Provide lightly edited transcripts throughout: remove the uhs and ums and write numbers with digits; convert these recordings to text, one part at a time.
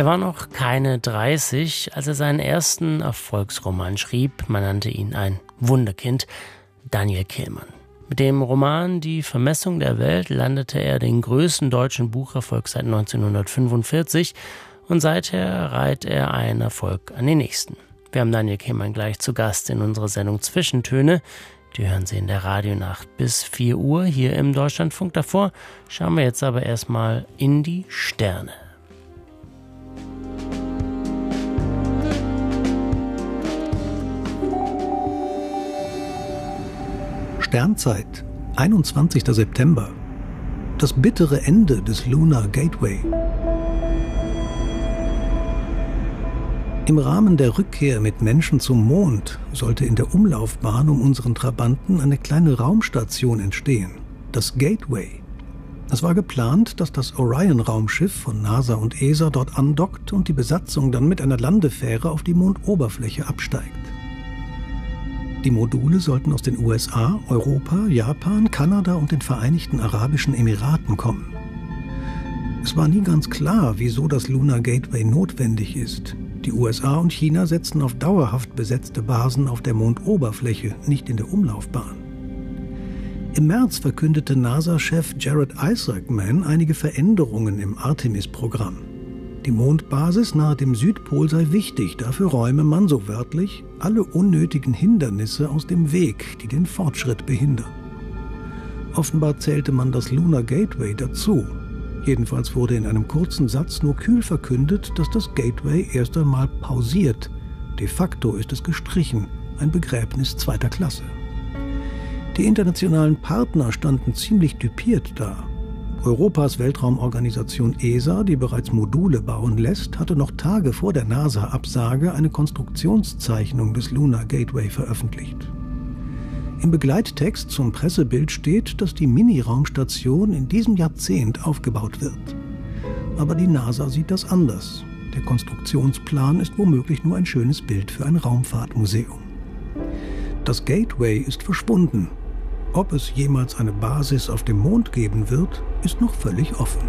Er war noch keine 30, als er seinen ersten Erfolgsroman schrieb. Man nannte ihn ein Wunderkind, Daniel Kehlmann. Mit dem Roman Die Vermessung der Welt landete er den größten deutschen Bucherfolg seit 1945 und seither reiht er einen Erfolg an den nächsten. Wir haben Daniel Kehlmann gleich zu Gast in unserer Sendung Zwischentöne. Die hören Sie in der Radionacht bis 4 Uhr hier im Deutschlandfunk. Davor schauen wir jetzt aber erstmal in die Sterne. Sternzeit, 21. September. Das bittere Ende des Lunar Gateway. Im Rahmen der Rückkehr mit Menschen zum Mond sollte in der Umlaufbahn um unseren Trabanten eine kleine Raumstation entstehen, das Gateway. Es war geplant, dass das Orion-Raumschiff von NASA und ESA dort andockt und die Besatzung dann mit einer Landefähre auf die Mondoberfläche absteigt. Die Module sollten aus den USA, Europa, Japan, Kanada und den Vereinigten Arabischen Emiraten kommen. Es war nie ganz klar, wieso das Lunar Gateway notwendig ist. Die USA und China setzen auf dauerhaft besetzte Basen auf der Mondoberfläche, nicht in der Umlaufbahn. Im März verkündete NASA-Chef Jared Isaacman einige Veränderungen im Artemis-Programm. Die Mondbasis nahe dem Südpol sei wichtig, dafür räume man, so wörtlich, alle unnötigen Hindernisse aus dem Weg, die den Fortschritt behindern. Offenbar zählte man das Lunar Gateway dazu. Jedenfalls wurde in einem kurzen Satz nur kühl verkündet, dass das Gateway erst einmal pausiert. De facto ist es gestrichen, ein Begräbnis zweiter Klasse. Die internationalen Partner standen ziemlich düpiert da. Europas Weltraumorganisation ESA, die bereits Module bauen lässt, hatte noch Tage vor der NASA-Absage eine Konstruktionszeichnung des Lunar Gateway veröffentlicht. Im Begleittext zum Pressebild steht, dass die Mini-Raumstation in diesem Jahrzehnt aufgebaut wird. Aber die NASA sieht das anders. Der Konstruktionsplan ist womöglich nur ein schönes Bild für ein Raumfahrtmuseum. Das Gateway ist verschwunden. Ob es jemals eine Basis auf dem Mond geben wird, ist noch völlig offen.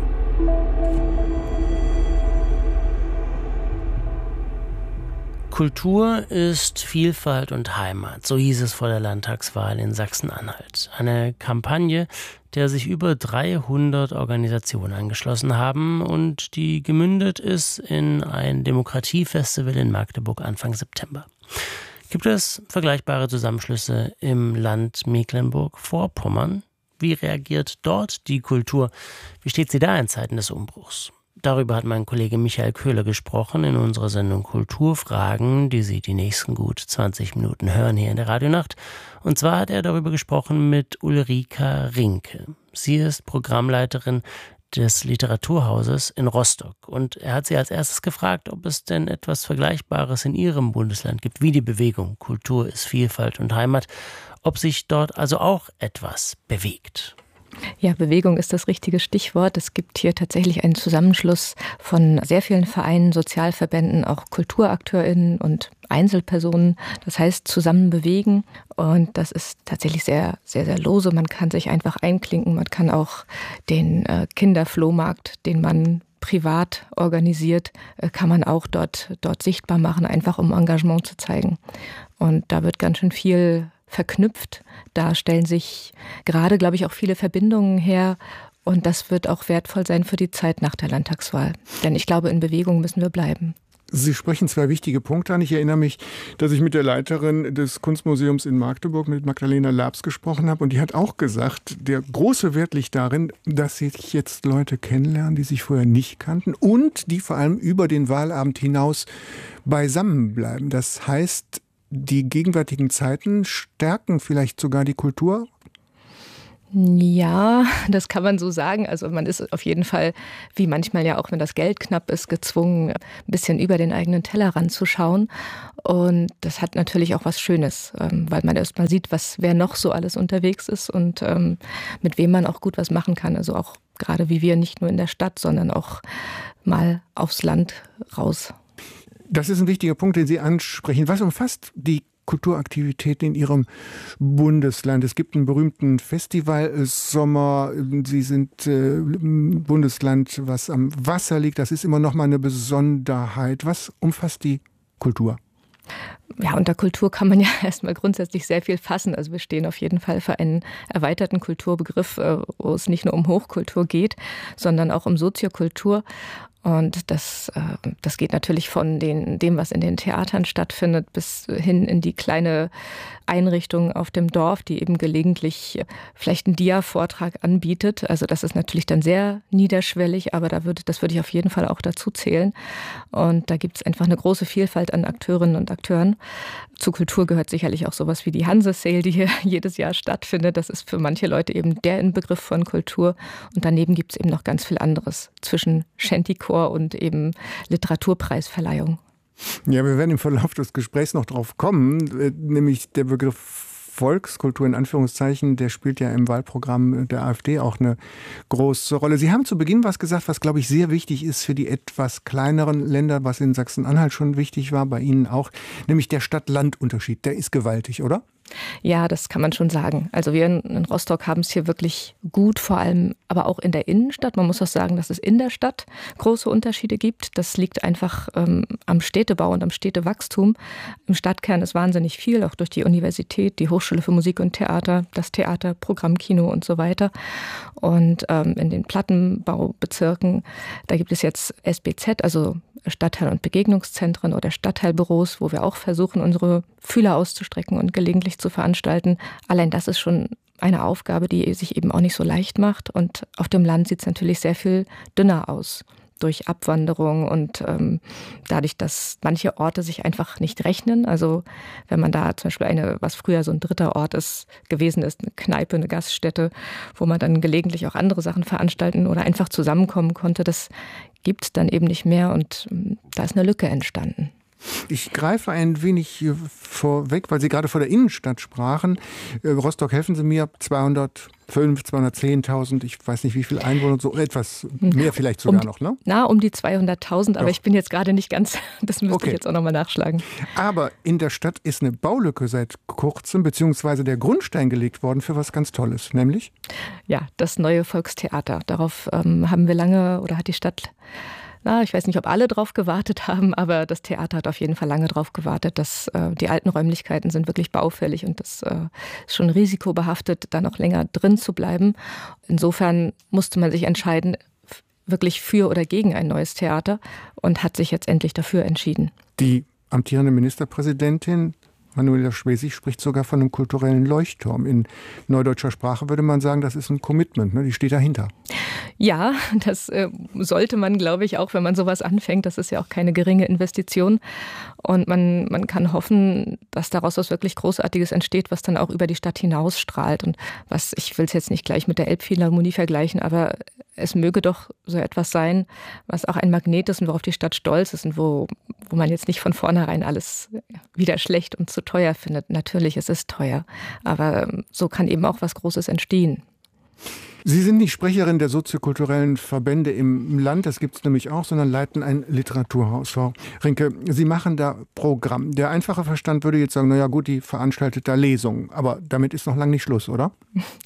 Kultur ist Vielfalt und Heimat, so hieß es vor der Landtagswahl in Sachsen-Anhalt. Eine Kampagne, der sich über 300 Organisationen angeschlossen haben und die gemündet ist in ein Demokratiefestival in Magdeburg Anfang September. Gibt es vergleichbare Zusammenschlüsse im Land Mecklenburg-Vorpommern? Wie reagiert dort die Kultur? Wie steht sie da in Zeiten des Umbruchs? Darüber hat mein Kollege Michael Köhler gesprochen in unserer Sendung Kulturfragen, die Sie die nächsten gut 20 Minuten hören hier in der Radionacht. Und zwar hat er darüber gesprochen mit Ulrika Rinke. Sie ist Programmleiterin des Literaturhauses in Rostock. Und er hat sie als erstes gefragt, ob es denn etwas Vergleichbares in ihrem Bundesland gibt, wie die Bewegung Kultur ist Vielfalt und Heimat, ob sich dort also auch etwas bewegt. Ja, Bewegung ist das richtige Stichwort. Es gibt hier tatsächlich einen Zusammenschluss von sehr vielen Vereinen, Sozialverbänden, auch KulturakteurInnen und Einzelpersonen. Das heißt, zusammen bewegen. Und das ist tatsächlich sehr, sehr, sehr lose. Man kann sich einfach einklinken. Man kann auch den Kinderflohmarkt, den man privat organisiert, kann man auch dort sichtbar machen, einfach um Engagement zu zeigen. Und da wird ganz schön viel verknüpft. Da stellen sich gerade, glaube ich, auch viele Verbindungen her. Und das wird auch wertvoll sein für die Zeit nach der Landtagswahl. Denn ich glaube, in Bewegung müssen wir bleiben. Sie sprechen zwei wichtige Punkte an. Ich erinnere mich, dass ich mit der Leiterin des Kunstmuseums in Magdeburg, mit Magdalena Labs, gesprochen habe. Und die hat auch gesagt, der große Wert liegt darin, dass sich jetzt Leute kennenlernen, die sich vorher nicht kannten und die vor allem über den Wahlabend hinaus beisammen bleiben. Das heißt, die gegenwärtigen Zeiten stärken vielleicht sogar die Kultur? Ja, das kann man so sagen. Also man ist auf jeden Fall, wie manchmal ja auch, wenn das Geld knapp ist, gezwungen, ein bisschen über den eigenen Tellerrand zu schauen. Und das hat natürlich auch was Schönes, weil man erst mal sieht, wer noch so alles unterwegs ist und mit wem man auch gut was machen kann. Also auch gerade wie wir, nicht nur in der Stadt, sondern auch mal aufs Land raus. Das ist ein wichtiger Punkt, den Sie ansprechen. Was umfasst die Kulturaktivitäten in Ihrem Bundesland? Es gibt einen berühmten Festivalsommer. Sie sind Bundesland, was am Wasser liegt. Das ist immer noch mal eine Besonderheit. Was umfasst die Kultur? Ja, unter Kultur kann man ja erstmal grundsätzlich sehr viel fassen. Also wir stehen auf jeden Fall für einen erweiterten Kulturbegriff, wo es nicht nur um Hochkultur geht, sondern auch um Soziokultur. Und das geht natürlich von dem, was in den Theatern stattfindet, bis hin in die kleine Einrichtung auf dem Dorf, die eben gelegentlich vielleicht einen Dia-Vortrag anbietet. Also das ist natürlich dann sehr niederschwellig, aber das würde ich auf jeden Fall auch dazu zählen. Und da gibt es einfach eine große Vielfalt an Akteurinnen und Akteuren. Zur Kultur gehört sicherlich auch sowas wie die Hanse-Sale, die hier jedes Jahr stattfindet. Das ist für manche Leute eben der Inbegriff von Kultur. Und daneben gibt es eben noch ganz viel anderes zwischen Shantycore und eben Literaturpreisverleihung. Ja, wir werden im Verlauf des Gesprächs noch drauf kommen, nämlich der Begriff Volkskultur in Anführungszeichen, der spielt ja im Wahlprogramm der AfD auch eine große Rolle. Sie haben zu Beginn was gesagt, was, glaube ich, sehr wichtig ist für die etwas kleineren Länder, was in Sachsen-Anhalt schon wichtig war, bei Ihnen auch, nämlich der Stadt-Land-Unterschied. Der ist gewaltig, oder? Ja, das kann man schon sagen. Also wir in Rostock haben es hier wirklich gut, vor allem aber auch in der Innenstadt. Man muss auch sagen, dass es in der Stadt große Unterschiede gibt. Das liegt einfach am Städtebau und am Städtewachstum. Im Stadtkern ist wahnsinnig viel, auch durch die Universität, die Hochschule für Musik und Theater, das Theater, Programmkino und so weiter. Und in den Plattenbaubezirken, da gibt es jetzt SBZ, also Stadtteil- und Begegnungszentren oder Stadtteilbüros, wo wir auch versuchen, unsere Fühler auszustrecken und gelegentlich zu veranstalten. Allein das ist schon eine Aufgabe, die sich eben auch nicht so leicht macht. Und auf dem Land sieht es natürlich sehr viel dünner aus durch Abwanderung und dadurch, dass manche Orte sich einfach nicht rechnen. Also wenn man da zum Beispiel was früher so ein dritter Ort gewesen ist, eine Kneipe, eine Gaststätte, wo man dann gelegentlich auch andere Sachen veranstalten oder einfach zusammenkommen konnte, das gibt es dann eben nicht mehr und da ist eine Lücke entstanden. Ich greife ein wenig vorweg, weil Sie gerade vor der Innenstadt sprachen. Rostock, helfen Sie mir, 210.000, ich weiß nicht wie viel Einwohner, so etwas mehr vielleicht sogar noch, ne? Um die 200.000, aber ich bin jetzt gerade nicht ganz, das müsste ich jetzt auch nochmal nachschlagen. Aber in der Stadt ist eine Baulücke seit kurzem, beziehungsweise der Grundstein gelegt worden für was ganz Tolles, nämlich? Ja, das neue Volkstheater. Darauf haben wir lange, oder hat die Stadt... ich weiß nicht, ob alle drauf gewartet haben, aber das Theater hat auf jeden Fall lange drauf gewartet. Die alten Räumlichkeiten sind wirklich baufällig und das ist schon risikobehaftet, da noch länger drin zu bleiben. Insofern musste man sich entscheiden, wirklich für oder gegen ein neues Theater und hat sich jetzt endlich dafür entschieden. Die amtierende Ministerpräsidentin Manuela Schwesig spricht sogar von einem kulturellen Leuchtturm. In neudeutscher Sprache würde man sagen, das ist ein Commitment, ne? Die steht dahinter. Ja, das sollte man, glaube ich, auch, wenn man sowas anfängt. Das ist ja auch keine geringe Investition. Und man kann hoffen, dass daraus was wirklich Großartiges entsteht, was dann auch über die Stadt hinausstrahlt. Und ich will es jetzt nicht gleich mit der Elbphilharmonie vergleichen, aber es möge doch so etwas sein, was auch ein Magnet ist und worauf die Stadt stolz ist und wo man jetzt nicht von vornherein alles wieder schlecht und zu teuer findet. Natürlich, es ist teuer, aber so kann eben auch was Großes entstehen. Sie sind nicht Sprecherin der soziokulturellen Verbände im Land, das gibt es nämlich auch, sondern leiten ein Literaturhaus. Frau Rinke, Sie machen da Programm. Der einfache Verstand würde jetzt sagen, naja gut, die veranstaltet da Lesungen, aber damit ist noch lange nicht Schluss, oder?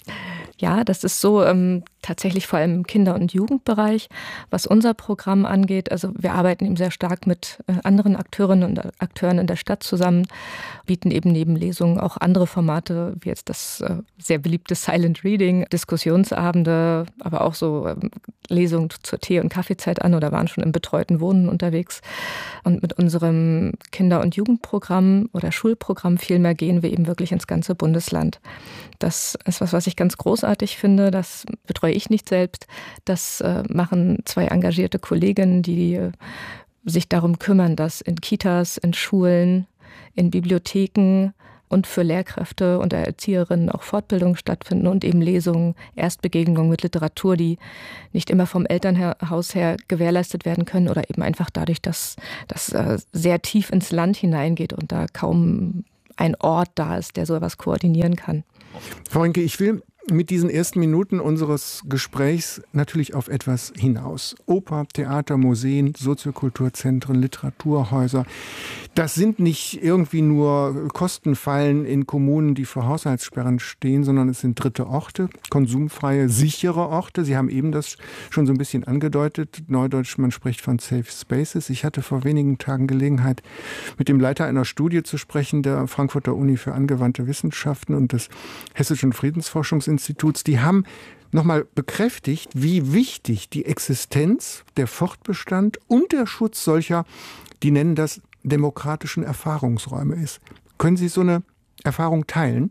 Ja, das ist so tatsächlich vor allem im Kinder- und Jugendbereich, was unser Programm angeht. Also wir arbeiten eben sehr stark mit anderen Akteurinnen und Akteuren in der Stadt zusammen, bieten eben neben Lesungen auch andere Formate, wie jetzt das sehr beliebte Silent Reading, Diskussionsabende, aber auch so Lesungen zur Tee- und Kaffeezeit an oder waren schon im betreuten Wohnen unterwegs. Und mit unserem Kinder- und Jugendprogramm oder Schulprogramm vielmehr gehen wir eben wirklich ins ganze Bundesland. Das ist was ich ganz großartig finde. Das betreue ich nicht selbst. Das machen zwei engagierte Kolleginnen, die sich darum kümmern, dass in Kitas, in Schulen, in Bibliotheken und für Lehrkräfte und Erzieherinnen auch Fortbildungen stattfinden und eben Lesungen, Erstbegegnungen mit Literatur, die nicht immer vom Elternhaus her gewährleistet werden können oder eben einfach dadurch, dass das sehr tief ins Land hineingeht und da kaum ein Ort da ist, der so etwas koordinieren kann. Frau Rinke, ich will mit diesen ersten Minuten unseres Gesprächs natürlich auf etwas hinaus. Oper, Theater, Museen, Soziokulturzentren, Literaturhäuser. Das sind nicht irgendwie nur Kostenfallen in Kommunen, die vor Haushaltssperren stehen, sondern es sind dritte Orte, konsumfreie, sichere Orte. Sie haben eben das schon so ein bisschen angedeutet. Neudeutsch, man spricht von Safe Spaces. Ich hatte vor wenigen Tagen Gelegenheit, mit dem Leiter einer Studie zu sprechen, der Frankfurter Uni für angewandte Wissenschaften und des Hessischen Friedensforschungsinstituts. Die haben nochmal bekräftigt, wie wichtig die Existenz, der Fortbestand und der Schutz solcher, die nennen das demokratischen Erfahrungsräume ist. Können Sie so eine Erfahrung teilen?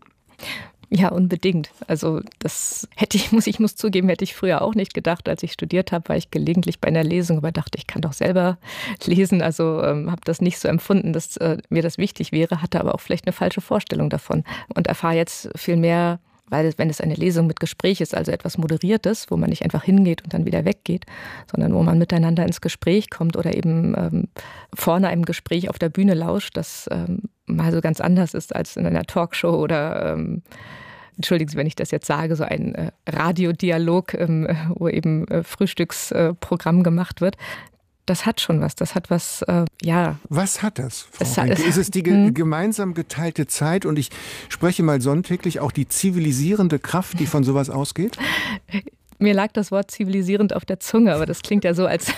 Ja, unbedingt. Also das ich muss zugeben, hätte ich früher auch nicht gedacht. Als ich studiert habe, war ich gelegentlich bei einer Lesung, aber dachte, ich kann doch selber lesen. Also habe das nicht so empfunden, dass mir das wichtig wäre, hatte aber auch vielleicht eine falsche Vorstellung davon und erfahre jetzt viel mehr, weil wenn es eine Lesung mit Gespräch ist, also etwas Moderiertes, wo man nicht einfach hingeht und dann wieder weggeht, sondern wo man miteinander ins Gespräch kommt oder eben vorne einem Gespräch auf der Bühne lauscht, das mal so ganz anders ist als in einer Talkshow oder entschuldigen Sie, wenn ich das jetzt sage, so ein Radiodialog, wo eben Frühstücksprogramm gemacht wird. Das hat schon was, das hat was, ja. Was hat das, Frau Rinke? Ist es die gemeinsam geteilte Zeit und ich spreche mal sonntäglich auch die zivilisierende Kraft, die von sowas ausgeht? Mir lag das Wort zivilisierend auf der Zunge, aber das klingt ja so, als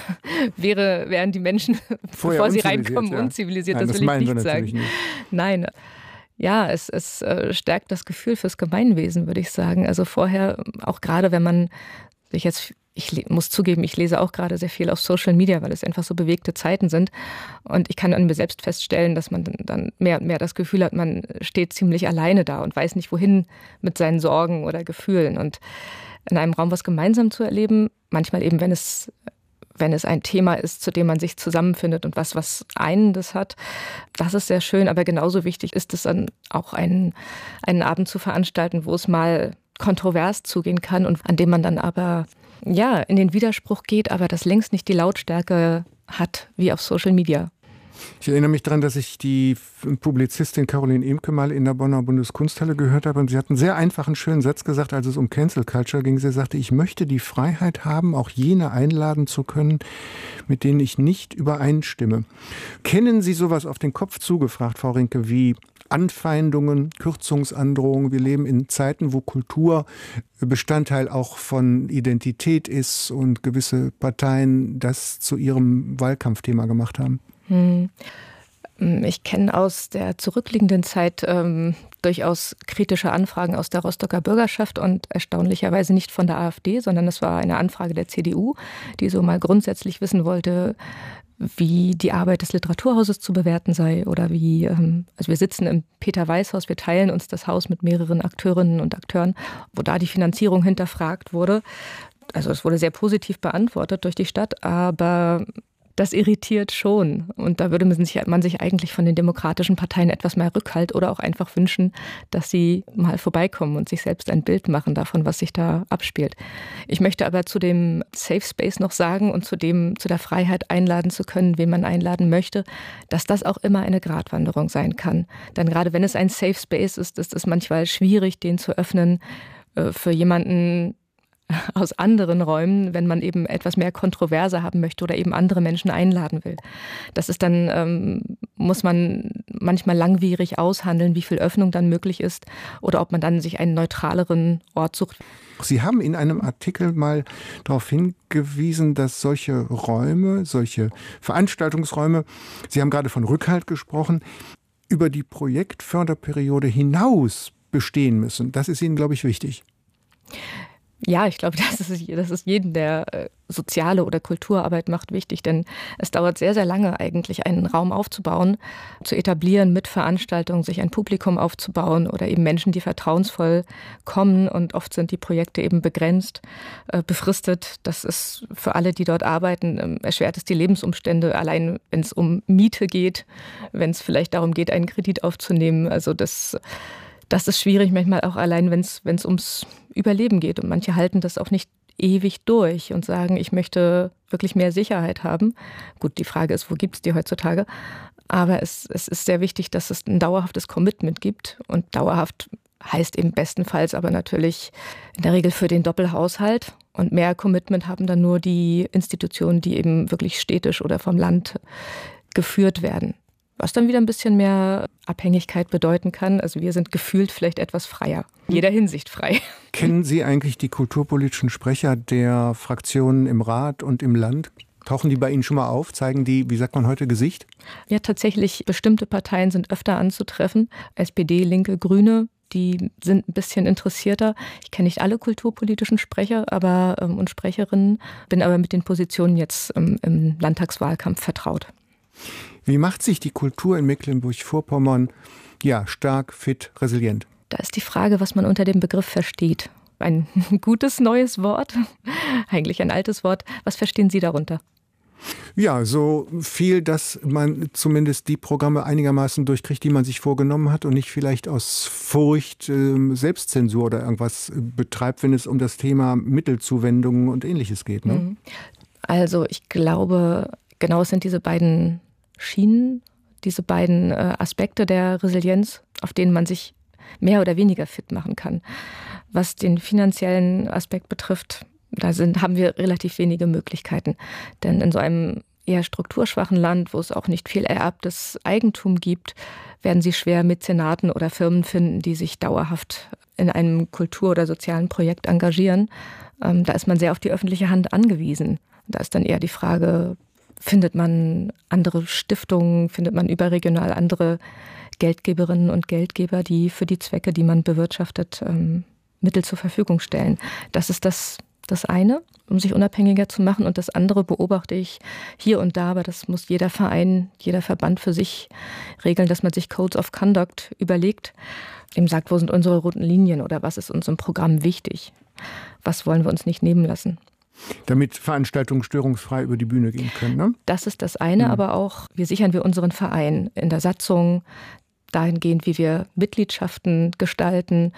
wären die Menschen, bevor sie reinkommen, unzivilisiert. Nein, das will ich nicht sagen. Nicht. Nein. Ja, es stärkt das Gefühl fürs Gemeinwesen, würde ich sagen. Also vorher, auch gerade wenn man sich jetzt, ich muss zugeben, ich lese auch gerade sehr viel auf Social Media, weil es einfach so bewegte Zeiten sind. Und ich kann an mir selbst feststellen, dass man dann mehr und mehr das Gefühl hat, man steht ziemlich alleine da und weiß nicht, wohin mit seinen Sorgen oder Gefühlen. Und in einem Raum was gemeinsam zu erleben, manchmal eben, wenn es ein Thema ist, zu dem man sich zusammenfindet und was einen das hat, das ist sehr schön. Aber genauso wichtig ist es dann auch, einen Abend zu veranstalten, wo es mal kontrovers zugehen kann und an dem man dann aber ja in den Widerspruch geht, aber das längst nicht die Lautstärke hat wie auf Social Media. Ich erinnere mich daran, dass ich die Publizistin Caroline Emke mal in der Bonner Bundeskunsthalle gehört habe und sie hat einen sehr einfachen, schönen Satz gesagt, als es um Cancel Culture ging. Sie sagte, ich möchte die Freiheit haben, auch jene einladen zu können, mit denen ich nicht übereinstimme. Kennen Sie sowas auf den Kopf zugefragt, Frau Rinke, wie Anfeindungen, Kürzungsandrohungen? Wir leben in Zeiten, wo Kultur Bestandteil auch von Identität ist und gewisse Parteien das zu ihrem Wahlkampfthema gemacht haben. Ich kenne aus der zurückliegenden Zeit durchaus kritische Anfragen aus der Rostocker Bürgerschaft und erstaunlicherweise nicht von der AfD, sondern es war eine Anfrage der CDU, die so mal grundsätzlich wissen wollte, wie die Arbeit des Literaturhauses zu bewerten sei oder wie, also wir sitzen im Peter-Weiß-Haus, wir teilen uns das Haus mit mehreren Akteurinnen und Akteuren, wo da die Finanzierung hinterfragt wurde. Also es wurde sehr positiv beantwortet durch die Stadt, aber das irritiert schon. Und da würde man sich eigentlich von den demokratischen Parteien etwas mehr Rückhalt oder auch einfach wünschen, dass sie mal vorbeikommen und sich selbst ein Bild machen davon, was sich da abspielt. Ich möchte aber zu dem Safe Space noch sagen und zu der Freiheit einladen zu können, wen man einladen möchte, dass das auch immer eine Gratwanderung sein kann. Denn gerade wenn es ein Safe Space ist es manchmal schwierig, den zu öffnen für jemanden aus anderen Räumen, wenn man eben etwas mehr Kontroverse haben möchte oder eben andere Menschen einladen will. Das ist dann, muss man manchmal langwierig aushandeln, wie viel Öffnung dann möglich ist oder ob man dann sich einen neutraleren Ort sucht. Sie haben in einem Artikel mal darauf hingewiesen, dass solche Räume, solche Veranstaltungsräume, Sie haben gerade von Rückhalt gesprochen, über die Projektförderperiode hinaus bestehen müssen. Das ist Ihnen, glaube ich, wichtig. Ja, ich glaube, das ist jedem, der soziale oder Kulturarbeit macht, wichtig, denn es dauert sehr, sehr lange eigentlich, einen Raum aufzubauen, zu etablieren mit Veranstaltungen, sich ein Publikum aufzubauen oder eben Menschen, die vertrauensvoll kommen und oft sind die Projekte eben begrenzt, befristet. Das ist für alle, die dort arbeiten, erschwert es die Lebensumstände, allein wenn es um Miete geht, wenn es vielleicht darum geht, einen Kredit aufzunehmen. Also das ist schwierig, manchmal auch allein, wenn es ums Überleben geht. Und manche halten das auch nicht ewig durch und sagen, ich möchte wirklich mehr Sicherheit haben. Gut, die Frage ist, wo gibt es die heutzutage? Aber es ist sehr wichtig, dass es ein dauerhaftes Commitment gibt. Und dauerhaft heißt eben bestenfalls aber natürlich in der Regel für den Doppelhaushalt. Und mehr Commitment haben dann nur die Institutionen, die eben wirklich städtisch oder vom Land geführt werden. Was dann wieder ein bisschen mehr Abhängigkeit bedeuten kann. Also wir sind gefühlt vielleicht etwas freier, in jeder Hinsicht frei. Kennen Sie eigentlich die kulturpolitischen Sprecher der Fraktionen im Rat und im Land? Tauchen die bei Ihnen schon mal auf? Zeigen die, wie sagt man heute, Gesicht? Ja, tatsächlich, bestimmte Parteien sind öfter anzutreffen. SPD, Linke, Grüne, die sind ein bisschen interessierter. Ich kenne nicht alle kulturpolitischen Sprecher und Sprecherinnen, bin aber mit den Positionen jetzt im Landtagswahlkampf vertraut. Wie macht sich die Kultur in Mecklenburg-Vorpommern stark, fit, resilient? Da ist die Frage, was man unter dem Begriff versteht. Ein gutes neues Wort, eigentlich ein altes Wort. Was verstehen Sie darunter? Ja, so viel, dass man zumindest die Programme einigermaßen durchkriegt, die man sich vorgenommen hat und nicht vielleicht aus Furcht Selbstzensur oder irgendwas betreibt, wenn es um das Thema Mittelzuwendungen und Ähnliches geht. Ne? Also ich glaube, genau es sind diese beiden Schienen, diese beiden Aspekte der Resilienz, auf denen man sich mehr oder weniger fit machen kann. Was den finanziellen Aspekt betrifft, haben wir relativ wenige Möglichkeiten. Denn in so einem eher strukturschwachen Land, wo es auch nicht viel ererbtes Eigentum gibt, werden Sie schwer Mäzenaten oder Firmen finden, die sich dauerhaft in einem Kultur- oder sozialen Projekt engagieren. Da ist man sehr auf die öffentliche Hand angewiesen. Da ist dann eher die Frage, findet man andere Stiftungen, findet man überregional andere Geldgeberinnen und Geldgeber, die für die Zwecke, die man bewirtschaftet, Mittel zur Verfügung stellen. Das ist das eine, um sich unabhängiger zu machen. Und das andere beobachte ich hier und da, aber das muss jeder Verein, jeder Verband für sich regeln, dass man sich Codes of Conduct überlegt, eben sagt, wo sind unsere roten Linien oder was ist uns im Programm wichtig? Was wollen wir uns nicht nehmen lassen? Damit Veranstaltungen störungsfrei über die Bühne gehen können, ne? Das ist das eine, aber auch, wie sichern wir unseren Verein in der Satzung, dahingehend, wie wir Mitgliedschaften gestalten.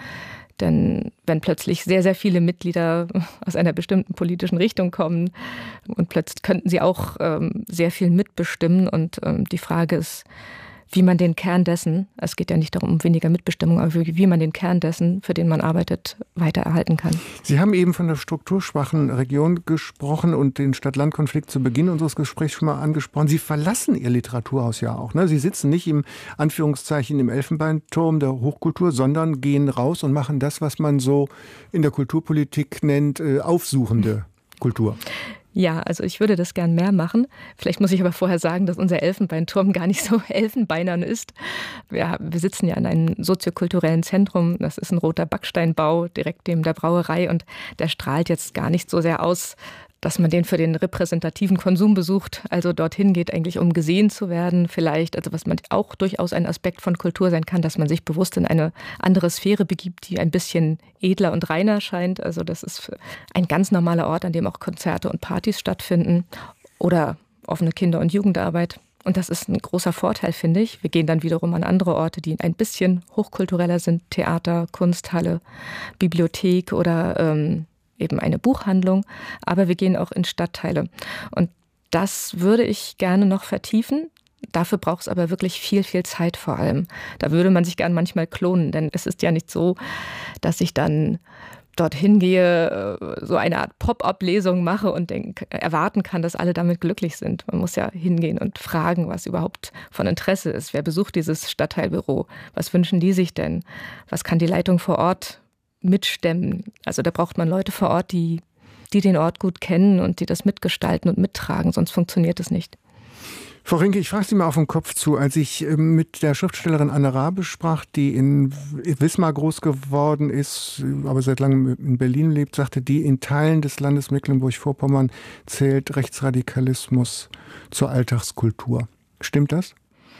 Denn wenn plötzlich sehr, sehr viele Mitglieder aus einer bestimmten politischen Richtung kommen und plötzlich könnten sie auch sehr viel mitbestimmen. Und die Frage ist, wie man den Kern dessen, es geht ja nicht darum, um weniger Mitbestimmung, aber wie man den Kern dessen, für den man arbeitet, weiter erhalten kann. Sie haben eben von der strukturschwachen Region gesprochen und den Stadt-Land-Konflikt zu Beginn unseres Gesprächs schon mal angesprochen. Sie verlassen Ihr Literaturhaus ja auch, ne? Sie sitzen nicht im Anführungszeichen im Elfenbeinturm der Hochkultur, sondern gehen raus und machen das, was man so in der Kulturpolitik nennt, aufsuchende Kultur. Ja, also ich würde das gern mehr machen. Vielleicht muss ich aber vorher sagen, dass unser Elfenbeinturm gar nicht so elfenbeinern ist. Wir sitzen ja in einem soziokulturellen Zentrum. Das ist ein roter Backsteinbau direkt neben der Brauerei und der strahlt jetzt gar nicht so sehr aus, dass man den für den repräsentativen Konsum besucht. Also dorthin geht eigentlich, um gesehen zu werden vielleicht. Also was man auch durchaus ein Aspekt von Kultur sein kann, dass man sich bewusst in eine andere Sphäre begibt, die ein bisschen edler und reiner scheint. Also das ist ein ganz normaler Ort, an dem auch Konzerte und Partys stattfinden oder offene Kinder- und Jugendarbeit. Und das ist ein großer Vorteil, finde ich. Wir gehen dann wiederum an andere Orte, die ein bisschen hochkultureller sind. Theater, Kunsthalle, Bibliothek oder eben eine Buchhandlung, aber wir gehen auch in Stadtteile. Und das würde ich gerne noch vertiefen. Dafür braucht es aber wirklich viel, viel Zeit vor allem. Da würde man sich gern manchmal klonen, denn es ist ja nicht so, dass ich dann dorthin gehe, so eine Art Pop-up-Lesung mache und erwarten kann, dass alle damit glücklich sind. Man muss ja hingehen und fragen, was überhaupt von Interesse ist. Wer besucht dieses Stadtteilbüro? Was wünschen die sich denn? Was kann die Leitung vor Ort mitstemmen? Also da braucht man Leute vor Ort, die den Ort gut kennen und die das mitgestalten und mittragen, sonst funktioniert es nicht. Frau Rinke, ich frage Sie mal auf den Kopf zu. Als ich mit der Schriftstellerin Anne Rabe sprach, die in Wismar groß geworden ist, aber seit langem in Berlin lebt, sagte die, in Teilen des Landes Mecklenburg-Vorpommern zählt Rechtsradikalismus zur Alltagskultur. Stimmt das?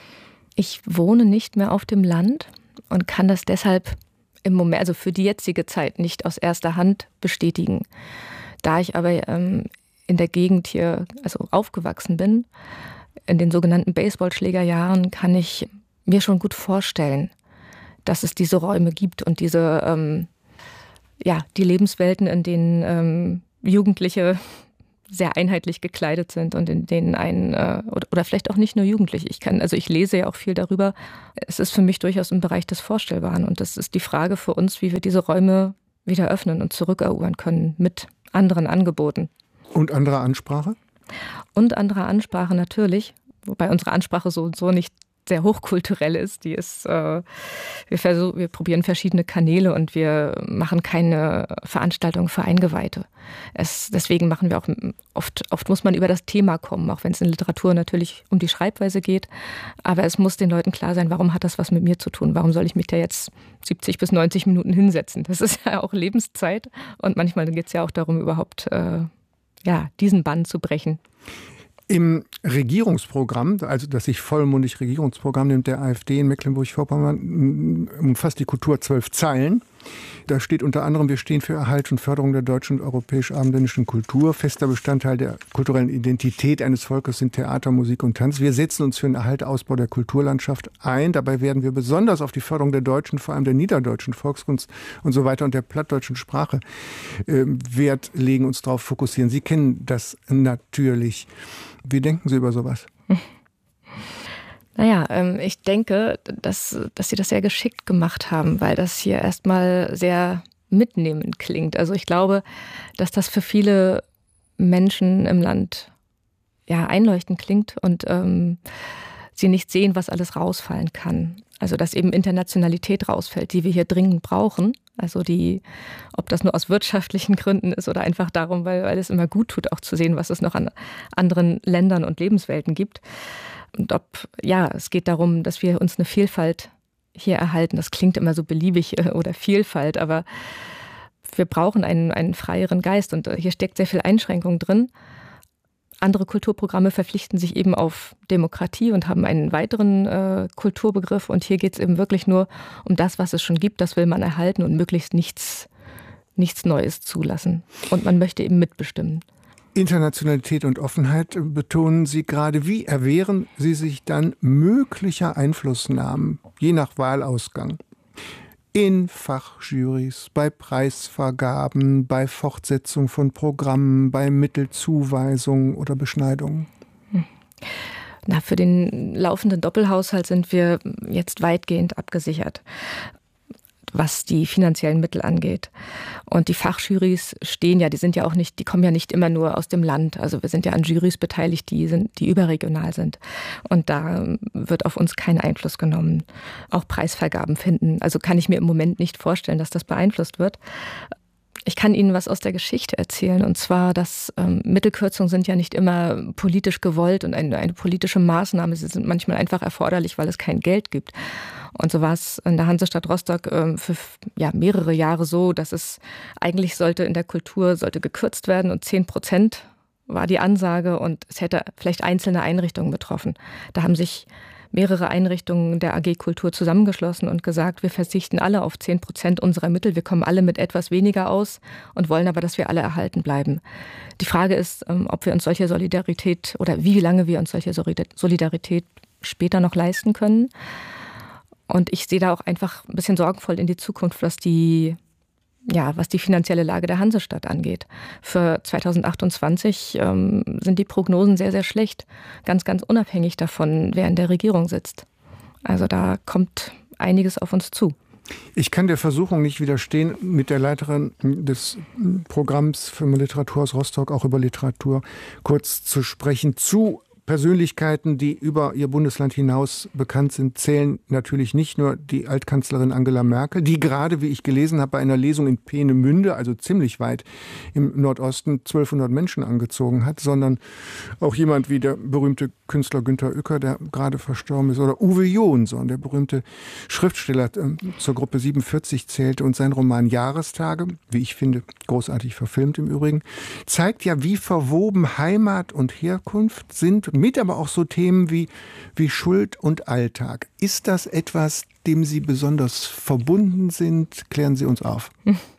Ich wohne nicht mehr auf dem Land und kann das deshalb im Moment, also für die jetzige Zeit, nicht aus erster Hand bestätigen. Da ich aber in der Gegend hier also aufgewachsen bin, in den sogenannten Baseballschlägerjahren, kann ich mir schon gut vorstellen, dass es diese Räume gibt und diese die Lebenswelten, in denen Jugendliche sehr einheitlich gekleidet sind und in denen oder vielleicht auch nicht nur Jugendliche. Ich lese ja auch viel darüber. Es ist für mich durchaus im Bereich des Vorstellbaren und das ist die Frage für uns, wie wir diese Räume wieder öffnen und zurückerobern können mit anderen Angeboten. Und anderer Ansprache? Und anderer Ansprache natürlich, wobei unsere Ansprache so nicht sehr hochkulturell ist. Wir probieren verschiedene Kanäle und wir machen keine Veranstaltung für Eingeweihte. Deswegen machen wir auch oft muss man über das Thema kommen, auch wenn es in Literatur natürlich um die Schreibweise geht. Aber es muss den Leuten klar sein, warum hat das was mit mir zu tun? Warum soll ich mich da jetzt 70 bis 90 Minuten hinsetzen? Das ist ja auch Lebenszeit und manchmal geht es ja auch darum, überhaupt diesen Bann zu brechen. Im Regierungsprogramm, also das sich vollmundig Regierungsprogramm nimmt der AfD in Mecklenburg-Vorpommern, umfasst die Kultur 12 Zeilen. Da steht unter anderem, wir stehen für Erhalt und Förderung der deutschen und europäisch-abendländischen Kultur. Fester Bestandteil der kulturellen Identität eines Volkes sind Theater, Musik und Tanz. Wir setzen uns für den Erhalt, Ausbau der Kulturlandschaft ein. Dabei werden wir besonders auf die Förderung der deutschen, vor allem der niederdeutschen Volkskunst und so weiter und der plattdeutschen Sprache Wert legen, uns darauf fokussieren. Sie kennen das natürlich. Wie denken Sie über sowas? Naja, ich denke, dass Sie das sehr geschickt gemacht haben, weil das hier erstmal sehr mitnehmend klingt. Also ich glaube, dass das für viele Menschen im Land einleuchtend klingt und sie nicht sehen, was alles rausfallen kann. Also dass eben Internationalität rausfällt, die wir hier dringend brauchen. Also ob das nur aus wirtschaftlichen Gründen ist oder einfach darum, weil es immer gut tut, auch zu sehen, was es noch an anderen Ländern und Lebenswelten gibt. Und es geht darum, dass wir uns eine Vielfalt hier erhalten. Das klingt immer so beliebig oder Vielfalt, aber wir brauchen einen freieren Geist und hier steckt sehr viel Einschränkung drin. Andere Kulturprogramme verpflichten sich eben auf Demokratie und haben einen weiteren Kulturbegriff. Und hier geht es eben wirklich nur um das, was es schon gibt. Das will man erhalten und möglichst nichts Neues zulassen. Und man möchte eben mitbestimmen. Internationalität und Offenheit betonen Sie gerade. Wie erwehren Sie sich dann möglicher Einflussnahmen, je nach Wahlausgang? In Fachjurys, bei Preisvergaben, bei Fortsetzung von Programmen, bei Mittelzuweisungen oder Beschneidungen? Für den laufenden Doppelhaushalt sind wir jetzt weitgehend abgesichert, was die finanziellen Mittel angeht. Und die Fachjurys die kommen ja nicht immer nur aus dem Land. Also wir sind ja an Jurys beteiligt, die überregional sind. Und da wird auf uns kein Einfluss genommen. Auch Preisvergaben finden. Also kann ich mir im Moment nicht vorstellen, dass das beeinflusst wird. Ich kann Ihnen was aus der Geschichte erzählen, und zwar, dass Mittelkürzungen sind ja nicht immer politisch gewollt und eine politische Maßnahme. Sie sind manchmal einfach erforderlich, weil es kein Geld gibt. Und so war es in der Hansestadt Rostock für mehrere Jahre so, dass es eigentlich in der Kultur gekürzt werden und 10% war die Ansage und es hätte vielleicht einzelne Einrichtungen betroffen. Da haben sich mehrere Einrichtungen der AG Kultur zusammengeschlossen und gesagt, wir verzichten alle auf 10% unserer Mittel, wir kommen alle mit etwas weniger aus und wollen aber, dass wir alle erhalten bleiben. Die Frage ist, ob wir uns solche Solidarität oder wie lange wir uns solche Solidarität später noch leisten können. Und ich sehe da auch einfach ein bisschen sorgenvoll in die Zukunft, was die finanzielle Lage der Hansestadt angeht. Für 2028 sind die Prognosen sehr, sehr schlecht. Ganz, ganz unabhängig davon, wer in der Regierung sitzt. Also da kommt einiges auf uns zu. Ich kann der Versuchung nicht widerstehen, mit der Leiterin des Programms für Literatur aus Rostock auch über Literatur kurz zu sprechen. Zu Persönlichkeiten, die über ihr Bundesland hinaus bekannt sind, zählen natürlich nicht nur die Altkanzlerin Angela Merkel, die gerade, wie ich gelesen habe, bei einer Lesung in Peenemünde, also ziemlich weit im Nordosten, 1200 Menschen angezogen hat, sondern auch jemand wie der berühmte Künstler Günter Uecker, der gerade verstorben ist, oder Uwe Jonsson, der berühmte Schriftsteller, zur Gruppe 47 zählte und sein Roman Jahrestage, wie ich finde, großartig verfilmt im Übrigen, zeigt ja, wie verwoben Heimat und Herkunft sind, mit aber auch so Themen wie Schuld und Alltag. Ist das etwas, dem Sie besonders verbunden sind? Klären Sie uns auf.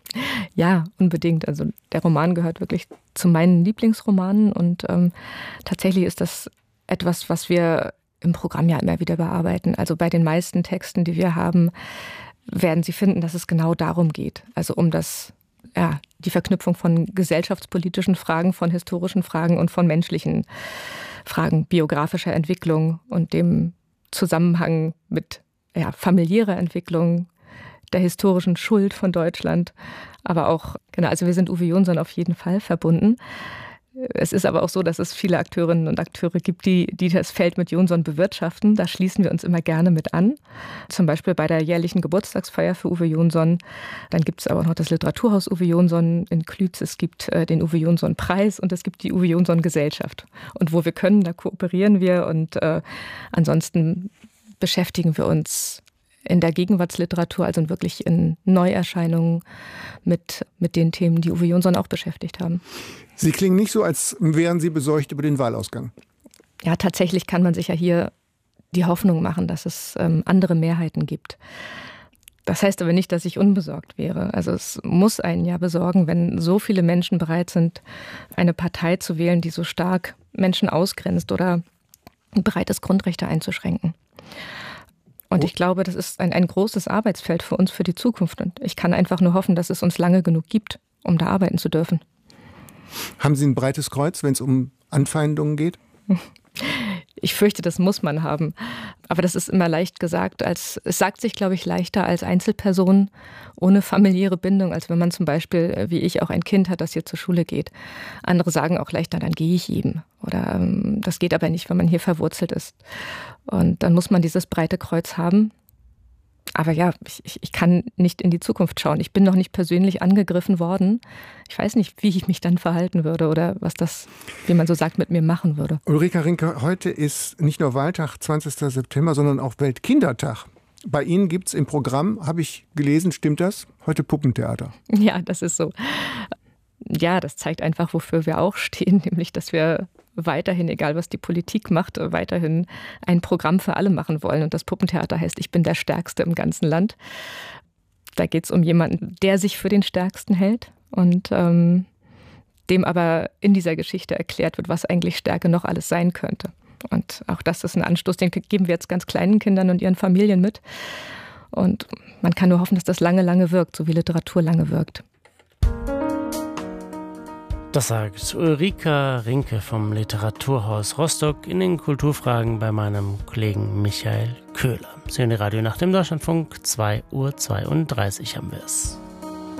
Ja, unbedingt. Also der Roman gehört wirklich zu meinen Lieblingsromanen und tatsächlich ist das etwas, was wir im Programm ja immer wieder bearbeiten. Also bei den meisten Texten, die wir haben, werden Sie finden, dass es genau darum geht. Also um die Verknüpfung von gesellschaftspolitischen Fragen, von historischen Fragen und von menschlichen Fragen biografischer Entwicklung und dem Zusammenhang mit familiärer Entwicklung, der historischen Schuld von Deutschland. Aber auch, also wir sind Uwe Jonsson auf jeden Fall verbunden. Es ist aber auch so, dass es viele Akteurinnen und Akteure gibt, die das Feld mit Jonsson bewirtschaften. Da schließen wir uns immer gerne mit an. Zum Beispiel bei der jährlichen Geburtstagsfeier für Uwe Jonsson. Dann gibt es aber auch noch das Literaturhaus Uwe Jonsson in Klütz. Es gibt den Uwe Jonsson-Preis und es gibt die Uwe Jonsson-Gesellschaft. Und wo wir können, da kooperieren wir. Und ansonsten beschäftigen wir uns in der Gegenwartsliteratur, also wirklich in Neuerscheinungen mit den Themen, die Uwe Jonsson auch beschäftigt haben. Sie klingen nicht so, als wären Sie besorgt über den Wahlausgang. Ja, tatsächlich kann man sich ja hier die Hoffnung machen, dass es andere Mehrheiten gibt. Das heißt aber nicht, dass ich unbesorgt wäre. Also es muss einen ja besorgen, wenn so viele Menschen bereit sind, eine Partei zu wählen, die so stark Menschen ausgrenzt oder bereit ist, Grundrechte einzuschränken. Und ich glaube, das ist ein großes Arbeitsfeld für uns für die Zukunft. Und ich kann einfach nur hoffen, dass es uns lange genug gibt, um da arbeiten zu dürfen. Haben Sie ein breites Kreuz, wenn es um Anfeindungen geht? Ich fürchte, das muss man haben. Aber das ist immer leicht gesagt. Es sagt sich, glaube ich, leichter als Einzelperson ohne familiäre Bindung, als wenn man zum Beispiel, wie ich, auch ein Kind hat, das hier zur Schule geht. Andere sagen auch leichter, dann gehe ich eben. Oder das geht aber nicht, wenn man hier verwurzelt ist. Und dann muss man dieses breite Kreuz haben. Aber ja, ich kann nicht in die Zukunft schauen. Ich bin noch nicht persönlich angegriffen worden. Ich weiß nicht, wie ich mich dann verhalten würde oder was das, wie man so sagt, mit mir machen würde. Ulrika Rinke, heute ist nicht nur Wahltag, 20. September, sondern auch Weltkindertag. Bei Ihnen gibt es im Programm, habe ich gelesen, stimmt das? Heute Puppentheater. Ja, das ist so. Ja, das zeigt einfach, wofür wir auch stehen, nämlich, dass wir weiterhin, egal was die Politik macht, weiterhin ein Programm für alle machen wollen. Und das Puppentheater heißt, ich bin der Stärkste im ganzen Land. Da geht es um jemanden, der sich für den Stärksten hält und dem aber in dieser Geschichte erklärt wird, was eigentlich Stärke noch alles sein könnte. Und auch das ist ein Anstoß, den geben wir jetzt ganz kleinen Kindern und ihren Familien mit. Und man kann nur hoffen, dass das lange, lange wirkt, so wie Literatur lange wirkt. Das sagt Ulrika Rinke vom Literaturhaus Rostock in den Kulturfragen bei meinem Kollegen Michael Köhler. Sie hören die Radio nach dem Deutschlandfunk, 2:32 Uhr haben wir es.